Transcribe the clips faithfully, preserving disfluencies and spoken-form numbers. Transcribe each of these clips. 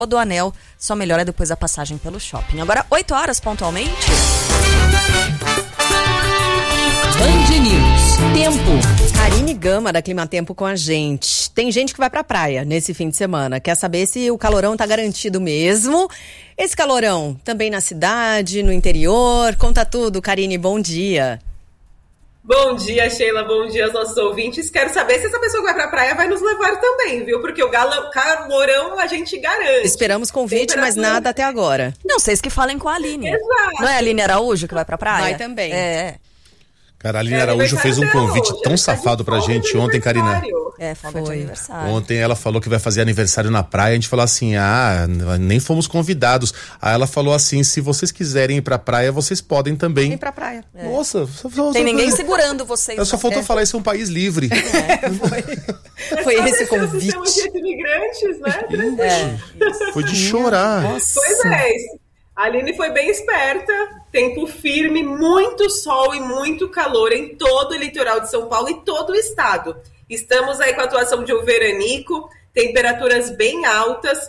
do Anel, só melhora depois da passagem pelo shopping. Agora, oito horas pontualmente. Band News. Tempo. Karine Gama da Climatempo com a gente. Tem gente que vai pra praia nesse fim de semana. Quer saber se o calorão tá garantido mesmo? Esse calorão também na cidade, no interior? Conta tudo, Karine, bom dia. Bom dia, Sheila, bom dia aos nossos ouvintes. Quero saber se essa pessoa que vai pra praia vai nos levar também, viu? Porque o galo, calorão a gente garante. Esperamos convite, mas nada até agora. Não, vocês que falem com a Aline. Exato. Não é a Aline Araújo que vai pra praia? Vai também. É. Cara, a Aline é, Araújo fez um convite hoje, tão safado pra gente ontem, Karina. É, folga de aniversário. Ontem ela falou que vai fazer aniversário na praia, a gente falou assim, ah, nem fomos convidados. Aí ela falou assim, se vocês quiserem ir pra praia, vocês podem também. Vem pra praia. É. Nossa. Só, só, Tem só, ninguém segurando vocês. Eu só faltou é. falar, isso é um país livre. É, foi foi esse convite. O sistema de imigrantes, né? É. Foi de chorar. Nossa. Pois é, a Aline foi bem esperta, tempo firme, muito sol e muito calor em todo o litoral de São Paulo e todo o estado. Estamos aí com a atuação de um veranico, temperaturas bem altas.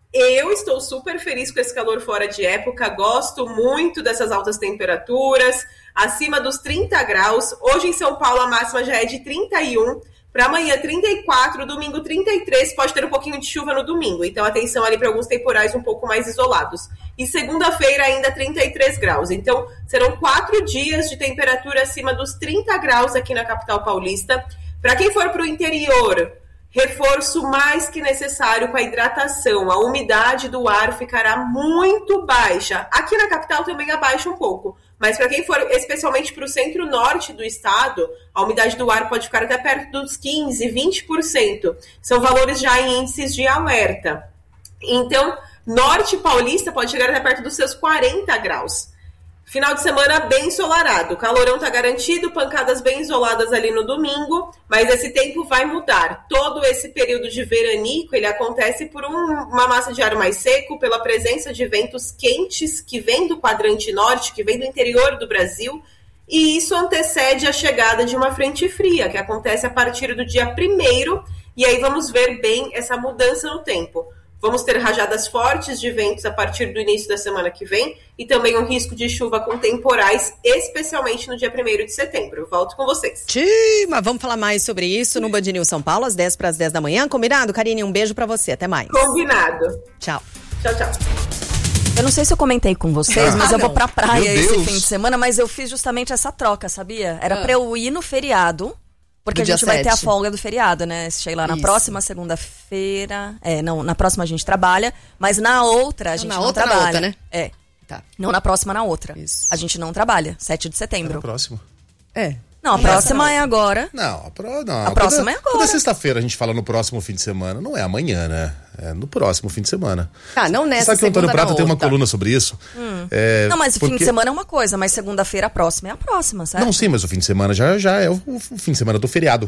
Eu estou super feliz com esse calor fora de época, gosto muito dessas altas temperaturas, acima dos trinta graus. Hoje em São Paulo a máxima já é de trinta e um, para amanhã trinta e quatro, domingo trinta e três, pode ter um pouquinho de chuva no domingo, então atenção ali para alguns temporais um pouco mais isolados. E segunda-feira ainda trinta e três graus, então serão quatro dias de temperatura acima dos trinta graus aqui na capital paulista. Para quem for para o interior, reforço mais que necessário com a hidratação. A umidade do ar ficará muito baixa. Aqui na capital também abaixa um pouco. Mas para quem for especialmente para o centro-norte do estado, a umidade do ar pode ficar até perto dos quinze, vinte por cento. São valores já em índices de alerta. Então, norte paulista pode chegar até perto dos seus quarenta graus. Final de semana bem ensolarado, o calorão está garantido, pancadas bem isoladas ali no domingo, mas esse tempo vai mudar. Todo esse período de veranico, ele acontece por um, uma massa de ar mais seco, pela presença de ventos quentes que vem do quadrante norte, que vem do interior do Brasil, e isso antecede a chegada de uma frente fria, que acontece a partir do dia primeiro, e aí vamos ver bem essa mudança no tempo. Vamos ter rajadas fortes de ventos a partir do início da semana que vem e também um risco de chuva com temporais, especialmente no dia primeiro de setembro. Eu volto com vocês. Tchim, mas vamos falar mais sobre isso no Band News São Paulo, às dez para as dez da manhã. Combinado, Karine? Um beijo pra você. Até mais. Combinado. Tchau. Tchau, tchau. Eu não sei se eu comentei com vocês, ah, mas eu não. vou pra praia Meu esse Deus. fim de semana, mas eu fiz justamente essa troca, sabia? Era Ah. pra eu ir no feriado. Porque Do a gente dia vai ter a sete. folga do feriado, né? Sheila, na Isso. próxima segunda-feira. É, não, na próxima a gente trabalha, mas na outra a gente na não outra, na trabalha. outra, né? É. Tá. Não na próxima, na outra. Isso. A gente não trabalha, sete de setembro. No próximo. É. Não, a Nessa próxima não. é agora. Não, a, pro, não, A próxima toda, é agora. Toda sexta-feira a gente fala no próximo fim de semana. Não é amanhã, né? É no próximo fim de semana. Ah, não nessa Você sabe que o Antônio segunda, Prata na tem uma outra. coluna sobre isso? É, Não, mas o fim porque- de semana é uma coisa, mas segunda-feira a próxima é a próxima, certo? Não, sim, mas o fim de semana já, já é o, o fim de semana do feriado.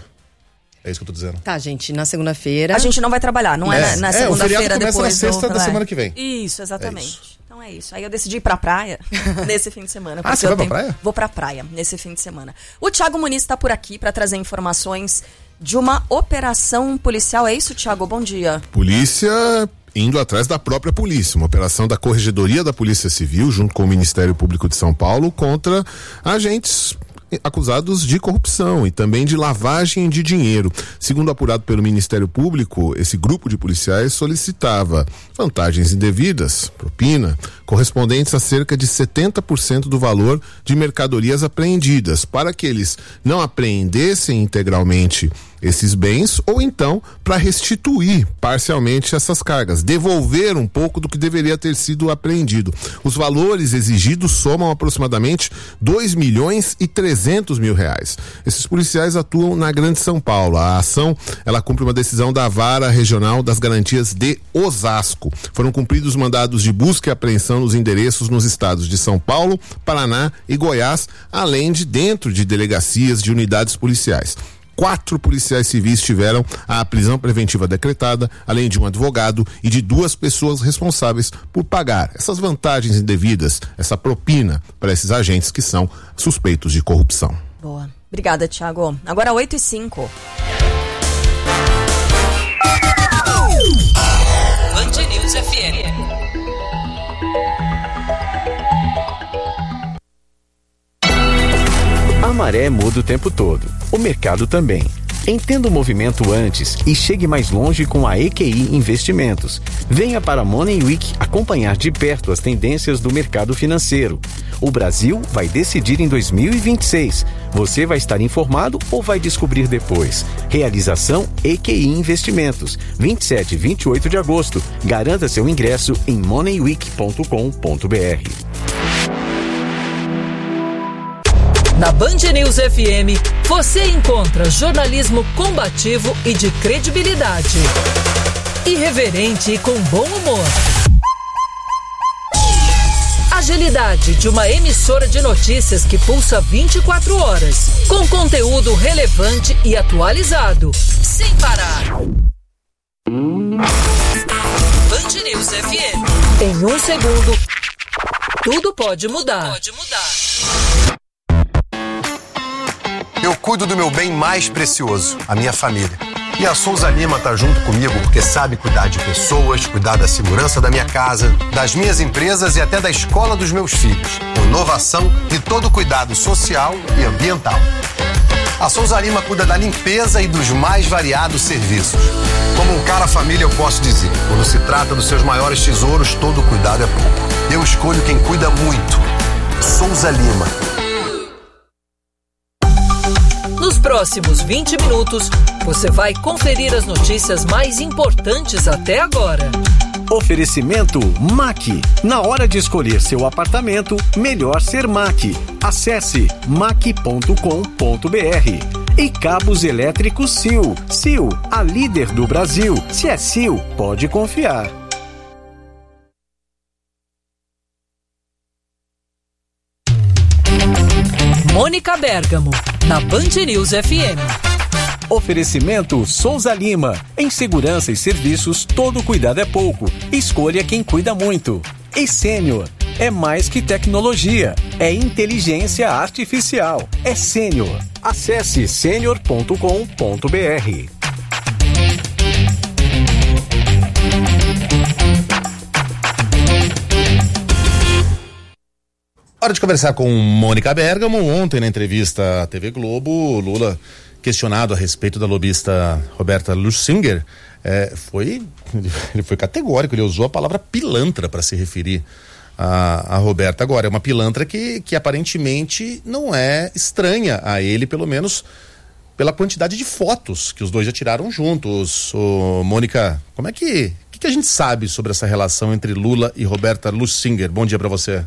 É isso que eu tô dizendo. Tá, gente, na segunda-feira... A gente não vai trabalhar, não é, É, na, na é, o segunda-feira feriado começa depois. na sexta do- da é. semana que vem. Isso, exatamente. É isso. Então é isso. Aí eu decidi ir pra praia nesse fim de semana. Ah, porque você eu vai pra tenho- praia? Vou pra praia nesse fim de semana. O Thiago Muniz tá por aqui pra trazer informações de uma operação policial. É isso, Thiago? Bom dia. Polícia indo atrás da própria polícia, uma operação da Corregedoria da Polícia Civil, junto com o Ministério Público de São Paulo, contra agentes acusados de corrupção e também de lavagem de dinheiro. Segundo apurado pelo Ministério Público, esse grupo de policiais solicitava vantagens indevidas, propina, correspondentes a cerca de setenta por cento do valor de mercadorias apreendidas, para que eles não apreendessem integralmente esses bens ou então para restituir parcialmente essas cargas, devolver um pouco do que deveria ter sido apreendido. Os valores exigidos somam aproximadamente dois milhões e trezentos mil reais. Esses policiais atuam na Grande São Paulo. A ação, ela cumpre uma decisão da Vara Regional das Garantias de Osasco. Foram cumpridos mandados de busca e apreensão nos endereços nos estados de São Paulo, Paraná e Goiás, além de dentro de delegacias de unidades policiais. Quatro policiais civis tiveram a prisão preventiva decretada, além de um advogado e de duas pessoas responsáveis por pagar essas vantagens indevidas, essa propina para esses agentes que são suspeitos de corrupção. Boa. Obrigada, Thiago. Agora oito e cinco. Band News F M. A maré muda o tempo todo, o mercado também. Entenda o movimento antes e chegue mais longe com a E Q I Investimentos. Venha para a Money Week acompanhar de perto as tendências do mercado financeiro. O Brasil vai decidir em dois mil e vinte e seis. Você vai estar informado ou vai descobrir depois? Realização E Q I Investimentos, vinte e sete e vinte e oito de agosto. Garanta seu ingresso em money week ponto com ponto b r. Na Band News F M, você encontra jornalismo combativo e de credibilidade. Irreverente e com bom humor. Agilidade de uma emissora de notícias que pulsa vinte e quatro horas, com conteúdo relevante e atualizado, sem parar. Band News F M. Em um segundo, tudo pode mudar. Pode mudar. Eu cuido do meu bem mais precioso, a minha família. E a Souza Lima tá junto comigo porque sabe cuidar de pessoas, cuidar da segurança da minha casa, das minhas empresas e até da escola dos meus filhos. Com inovação e todo cuidado social e ambiental. A Souza Lima cuida da limpeza e dos mais variados serviços. Como um cara família, eu posso dizer, quando se trata dos seus maiores tesouros, todo cuidado é pouco. Eu escolho quem cuida muito. Souza Lima. Nos próximos vinte minutos, você vai conferir as notícias mais importantes até agora. Oferecimento M A C. Na hora de escolher seu apartamento, melhor ser M A C. Acesse mac ponto com ponto b r. E cabos elétricos S I O. S I O, a líder do Brasil. Se é S I O, pode confiar. Mônica Bergamo, na Band News F M. Oferecimento Souza Lima. Em segurança e serviços, todo cuidado é pouco. Escolha quem cuida muito. E Sênior. É mais que tecnologia. É inteligência artificial. É Sênior. Acesse sênior ponto com ponto b r. Hora de conversar com Mônica Bergamo. Ontem, na entrevista à T V Globo, Lula, questionado a respeito da lobista Roberta Lussinger, é, foi, ele foi categórico, ele usou a palavra pilantra para se referir a, a Roberta. Agora, é uma pilantra que, que aparentemente não é estranha a ele, pelo menos pela quantidade de fotos que os dois já tiraram juntos. Ô, Mônica, como é que, que, que a gente sabe sobre essa relação entre Lula e Roberta Lussinger? Bom dia para você.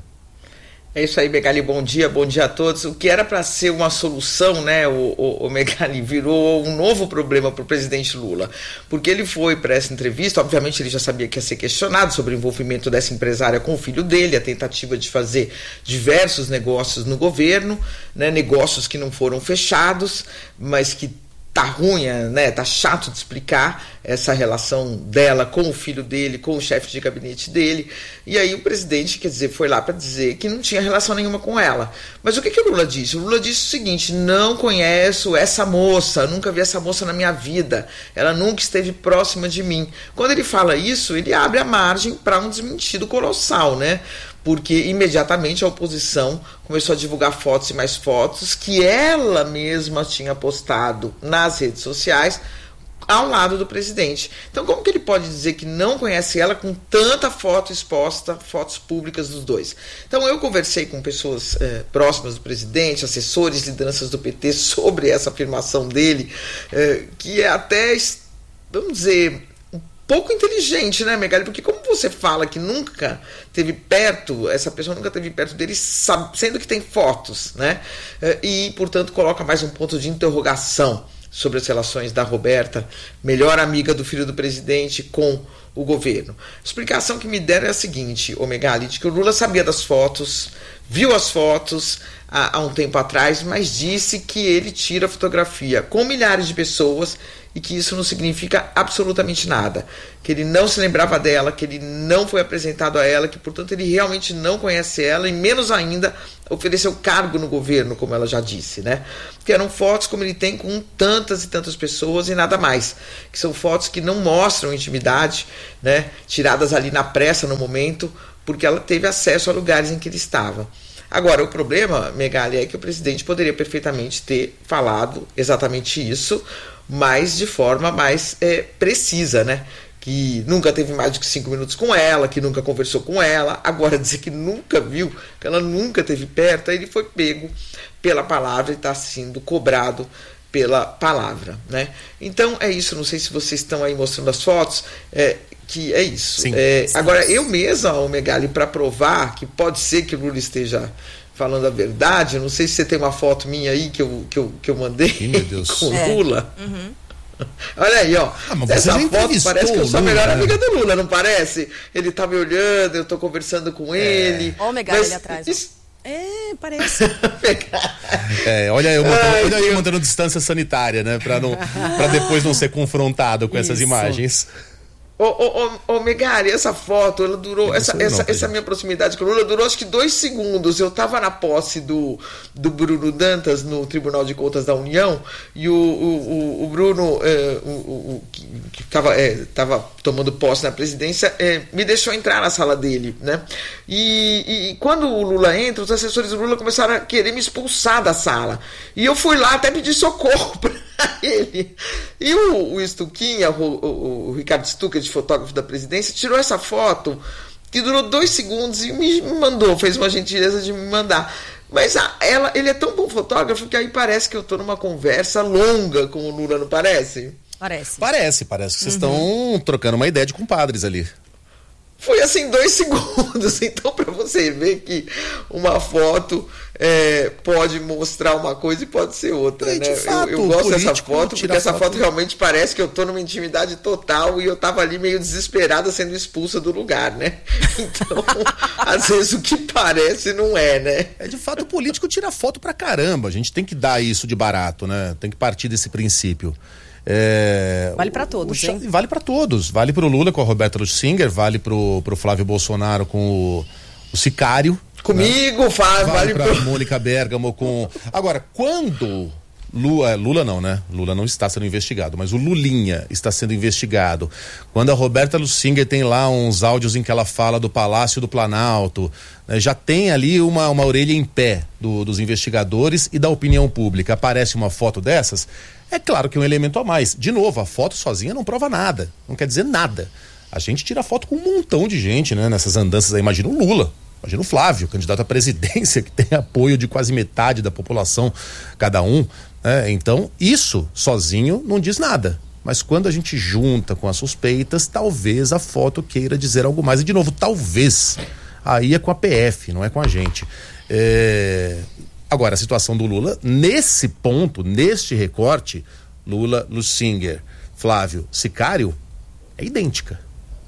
É isso aí, Megali, bom dia, bom dia a todos. O que era para ser uma solução, né, o, o, o Megali, virou um novo problema para o presidente Lula, porque ele foi para essa entrevista, obviamente ele já sabia que ia ser questionado sobre o envolvimento dessa empresária com o filho dele, a tentativa de fazer diversos negócios no governo, né, negócios que não foram fechados, mas que tá ruim, né? Tá chato de explicar essa relação dela com o filho dele, com o chefe de gabinete dele. E aí o presidente, quer dizer, foi lá para dizer que não tinha relação nenhuma com ela. Mas o que que o Lula disse? O Lula disse o seguinte: não conheço essa moça, nunca vi essa moça na minha vida, ela nunca esteve próxima de mim. Quando ele fala isso, ele abre a margem para um desmentido colossal, né? Porque imediatamente a oposição começou a divulgar fotos e mais fotos que ela mesma tinha postado nas redes sociais ao lado do presidente. Então, como que ele pode dizer que não conhece ela com tanta foto exposta, fotos públicas dos dois? Então, eu conversei com pessoas eh, próximas do presidente, assessores, lideranças do P T, sobre essa afirmação dele, eh, que é até, vamos dizer, pouco inteligente, né, Megali? Porque como você fala que nunca teve perto, essa pessoa nunca teve perto dele, sabe, sendo que tem fotos, né? E, portanto, coloca mais um ponto de interrogação sobre as relações da Roberta, melhor amiga do filho do presidente, com o governo. A explicação que me deram é a seguinte, ô Megali, de que o Lula sabia das fotos, viu as fotos há, há um tempo atrás, mas disse que ele tira a fotografia com milhares de pessoas e que isso não significa absolutamente nada, que ele não se lembrava dela, que ele não foi apresentado a ela, que portanto ele realmente não conhece ela e menos ainda ofereceu cargo no governo, como ela já disse, né? Que eram fotos como ele tem com tantas e tantas pessoas e nada mais, que são fotos que não mostram intimidade, né? Tiradas ali na pressa no momento, porque ela teve acesso a lugares em que ele estava. Agora, o problema, Megali, é que o presidente poderia perfeitamente ter falado exatamente isso, mas de forma mais é, precisa, né? Que nunca teve mais de cinco minutos com ela, que nunca conversou com ela. Agora, dizer que nunca viu, que ela nunca esteve perto, aí ele foi pego pela palavra e está sendo cobrado pela palavra, né? Então, é isso. Não sei se vocês estão aí mostrando as fotos, é, que é isso. Sim, é, sim. Agora, eu mesma, o Megali, para provar que pode ser que o Lula esteja falando a verdade, não sei se você tem uma foto minha aí que eu, que eu, que eu mandei Ih, meu Deus. com o É. Lula. Uhum. Olha aí, ó. Ah, mas você Essa já foto entrevistou parece que eu sou a o Lula, melhor né? amiga do Lula, não parece? Ele tá me olhando, eu tô conversando com ele. Ó o Megali mas ali atrás, ó. isso- É, parece. É, olha eu mantendo, Ai, olha eu Deus. mantendo distância sanitária, né? Pra, não, pra depois não ser confrontado com essas Isso. imagens. Ô, ô, ô, ô, Megali, essa foto, ela durou, essa, sou eu essa, não, tá, essa gente? minha proximidade com o Lula durou acho que dois segundos. Eu tava na posse do, do Bruno Dantas no Tribunal de Contas da União e o, o, o, o Bruno, é, o, o, que, que tava, é, tava tomando posse na presidência, é, me deixou entrar na sala dele, né? E, e, e quando o Lula entra, os assessores do Lula começaram a querer me expulsar da sala. E eu fui lá até pedir socorro pra ele. E o, o Stuquinha, o, o, o Ricardo Stucker, de fotógrafo da presidência, tirou essa foto que durou dois segundos e me mandou, fez uma gentileza de me mandar. Mas a, ela, ele é tão bom fotógrafo que aí parece que eu tô numa conversa longa com o Lula, não parece? Parece. Parece, parece que vocês estão trocando uma ideia de compadres ali. Foi assim, dois segundos. Então, para você ver que uma foto é, pode mostrar uma coisa e pode ser outra, E, de né? fato, eu, eu gosto o dessa político foto tira porque essa foto- foto realmente parece que eu tô numa intimidade total e eu tava ali meio desesperada sendo expulsa do lugar, né? Então, às vezes o que parece não é, né? É, de fato, o político tira foto pra caramba. A gente tem que dar isso de barato, né? Tem que partir desse princípio. É, Vale pra todos, o, o, hein? Vale pra todos. Vale pro Lula com a Roberta Lutsinger, vale pro, pro Flávio Bolsonaro com o, o Sicário. Comigo, Né? faz, Vale vale pra pro... Mônica Bergamo com... Agora, quando... Lula, Lula não, né? Lula não está sendo investigado, mas o Lulinha está sendo investigado. Quando a Roberta Lutsinger tem lá uns áudios em que ela fala do Palácio do Planalto, né? Já tem ali uma, uma orelha em pé do, dos investigadores e da opinião pública. Aparece uma foto dessas, é claro que é um elemento a mais. De novo, a foto sozinha não prova nada, não quer dizer nada. A gente tira foto com um montão de gente, né? Nessas andanças aí, imagina o Lula. Imagina o Flávio, candidato à presidência, que tem apoio de quase metade da população, cada um. Né? Então, isso sozinho não diz nada. Mas quando a gente junta com as suspeitas, talvez a foto queira dizer algo mais. E, de novo, talvez. Aí é com a P F, não é com a gente. É... Agora, a situação do Lula, nesse ponto, neste recorte, Lula, Lutsinger, Flávio, Sicário, é idêntica.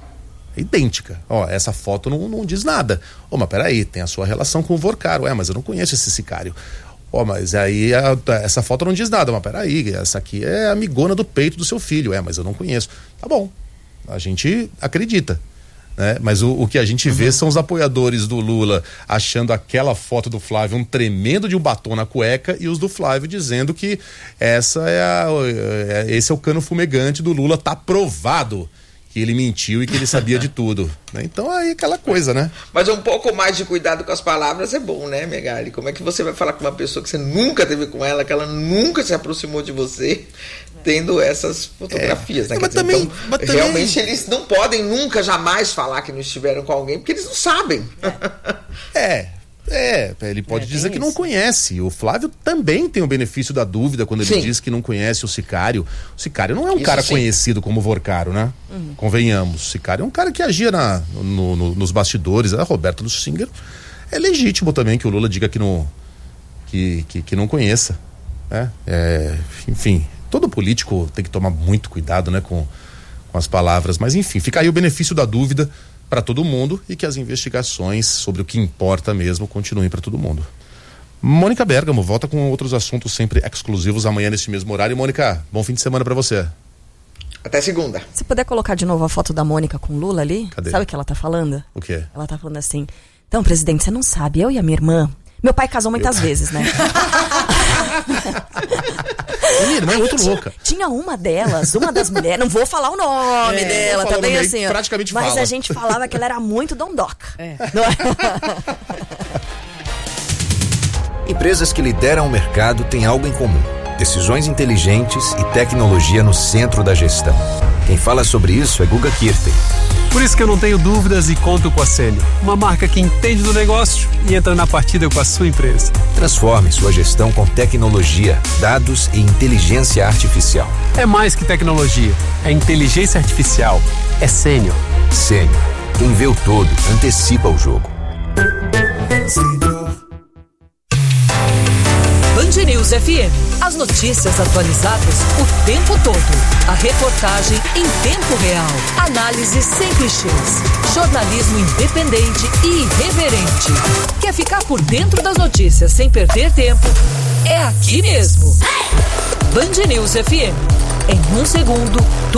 É idêntica. Ó, essa foto não, não diz nada. Ó, mas peraí, tem a sua relação com o Vorcaro. É, mas eu não conheço esse Sicário. Ó, mas aí a, essa foto não diz nada. Mas peraí, essa aqui é a amigona do peito do seu filho. É, mas eu não conheço. Tá bom. A gente acredita. Né? Mas o, o que a gente vê são os apoiadores do Lula achando aquela foto do Flávio um tremendo de um batom na cueca e os do Flávio dizendo que essa é a, é, esse é o cano fumegante do Lula, tá provado que ele mentiu e que ele sabia de tudo. Né? Então aí aquela coisa, né? Mas um pouco mais de cuidado com as palavras é bom, né, Megali? Como é que você vai falar com uma pessoa que você nunca teve com ela, que ela nunca se aproximou de você, tendo essas fotografias, É, né? mas Quer dizer, também- então, mas também- realmente eles não podem nunca, jamais falar que não estiveram com alguém, porque eles não sabem. É, é, ele pode É, tem dizer que não isso. conhece. O Flávio também tem o benefício da dúvida quando ele Sim. diz que não conhece o Sicário. O Sicário não é um Isso cara sim. conhecido como Vorcaro, né? Convenhamos. O Sicário é um cara que agia na, no- no- nos bastidores. A Roberta Lutsinger é legítimo também que o Lula diga que não, que, que, que não conheça. Né? É, enfim, todo político tem que tomar muito cuidado, né, com, com as palavras. Mas enfim, fica aí o benefício da dúvida para todo mundo e que as investigações sobre o que importa mesmo continuem para todo mundo. Mônica Bergamo volta com outros assuntos sempre exclusivos amanhã neste mesmo horário. E, Mônica, bom fim de semana para você. Até segunda. Se puder colocar de novo a foto da Mônica com o Lula ali, Cadê? Sabe o que ela tá falando? O quê? Ela tá falando assim, então, presidente, você não sabe, eu e a minha irmã, meu pai casou muitas Meu... vezes, né? Minha irmã é muito louca. Tinha uma delas, uma das mulheres, não vou falar o nome É, dela, vou falar tá bem o nome, assim, ó. praticamente Mas fala. a gente falava que ela era muito dondoca. É. Não é? Empresas que lideram o mercado têm algo em comum: decisões inteligentes e tecnologia no centro da gestão. Quem fala sobre isso é Guga Kirten. Por isso que eu não tenho dúvidas e conto com a Sênior, uma marca que entende do negócio e entra na partida com a sua empresa. Transforme sua gestão com tecnologia, dados e inteligência artificial. É mais que tecnologia, é inteligência artificial, é Sênior. Sênior. Quem vê o todo, antecipa o jogo. Band News F M. As notícias atualizadas o tempo todo. A reportagem em tempo real. Análise sem clichês. Jornalismo independente e irreverente. Quer ficar por dentro das notícias sem perder tempo? É aqui mesmo. Band News F M. Em um segundo,